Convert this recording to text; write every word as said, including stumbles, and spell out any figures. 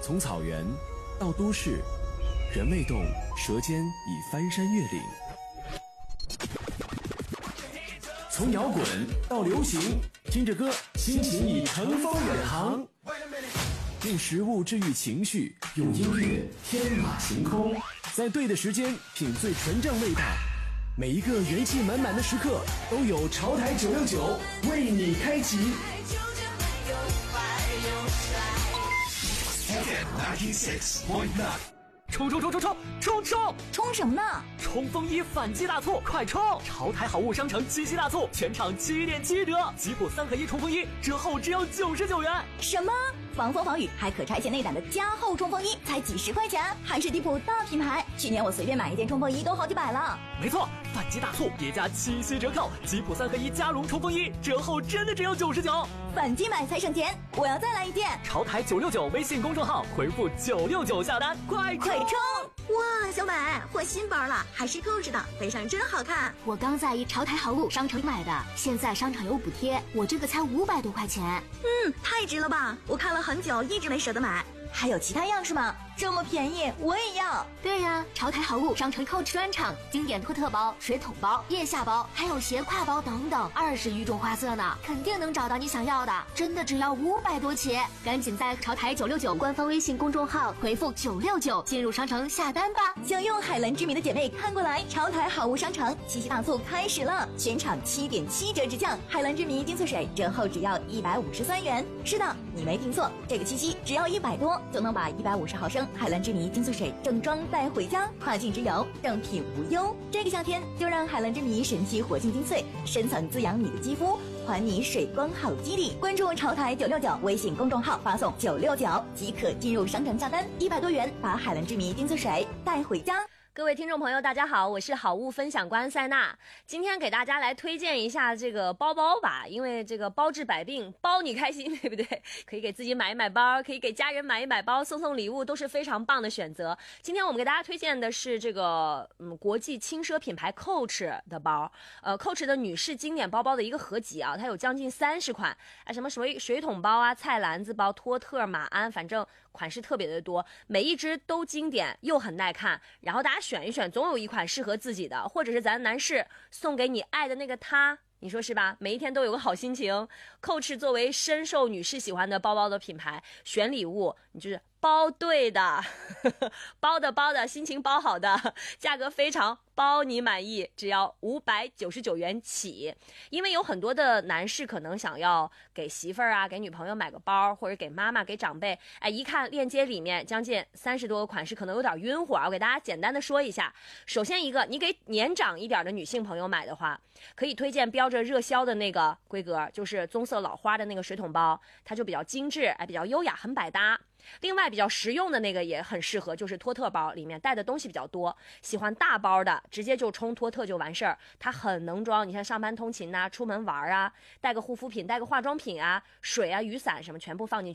从草原到都市，人未动，舌尖已翻山越岭。从摇滚到流行，听着歌，心情已乘风远航。用食物治愈情绪，用音乐天马行空，在对的时间品最纯正味道。每一个元气满满的时刻，都有潮台九六九为你开启。 冲冲冲冲冲冲冲冲什么呢？ 冲锋衣反击大促，快冲！潮台好物商城七夕大促，全场七点七折，吉普三合一冲锋衣折后只要九十九元。 什么？防风防雨还可拆卸内胆的加厚冲锋衣才几十块钱，还是迪普大品牌。去年我随便买一件冲锋衣都好几百了。 没错，反击大促叠加七夕折扣，吉普三合一加绒冲锋衣折后真的只要九十九。 反击买才省钱，我要再来一件。 潮台九六九微信公众号回复九六九下单，快快冲！ 哇，小美换新包了，还是购置的，背上真好看。 我刚在一潮台好物商城买的，现在商场有补贴，我这个才五百多块钱。 嗯，太值了吧！我看了很久，一直没舍得买。 还有其他样式吗？这么便宜，我也要。 对呀，潮台好物商城 Coach 专场，经典托特包、水桶包、腋下包，还有斜挎包等等，二十余种花色呢，肯定能找到你想要的。真的只要五百多起，赶紧在潮台九六九官方微信公众号回复九六九进入商城下单吧。 想用海蓝之谜的姐妹看过来，潮台好物商城七夕大促开始了，全场七点七折直降，海蓝之谜精粹水折后只要一百五十三元。是的，你没听错，这个七夕只要一百多。就能把一百五十毫升海蓝之谜精粹水正装带回家，跨境之游正品无忧。这个夏天就让海蓝之谜神奇活性精粹深层滋养你的肌肤，还你水光好肌理。关注潮台九六九微信公众号，发送九六九即可进入商城下单，一百多元把海蓝之谜精粹水带回家。 各位听众朋友大家好，我是好物分享官塞娜，今天给大家来推荐一下这个包包吧，因为这个包治百病，包你开心，对不对？可以给自己买一买包，可以给家人买一买包，送送礼物都是非常棒的选择。今天我们给大家推荐的是这个嗯国际轻奢品牌 Coach 的包，呃 Coach 的女士经典包包的一个合集啊，它有将近三十款啊，什么水水桶包啊、菜篮子包、托特、马鞍，反正款式特别的多，每一只都经典又很耐看，然后大家选一选，总有一款适合自己的，或者是咱男士送给你爱的那个他，你说是吧？每一天都有个好心情。Coach 作为深受女士喜欢的包包的品牌，选礼物你就是包对的，包的包的，心情包好的，价格非常包你满意，只要五百九十九元起。因为有很多的男士可能想要给媳妇儿啊、给女朋友买个包，或者给妈妈、给长辈，哎，一看链接里面将近三十多个款式，可能有点晕火啊。我给大家简单的说一下。首先一个，你给年长一点的女性朋友买的话，可以推荐标着热销的那个规格，就是棕色老花的那个水桶包，它就比较精致，哎，比较优雅，很百搭。另外比较实用的那个也很适合，就是托特包，里面带的东西比较多，喜欢大包的直接就冲托特就完事儿，它很能装。你像上班通勤啊、出门玩啊，带个护肤品、带个化妆品啊、水啊、雨伞什么全部放进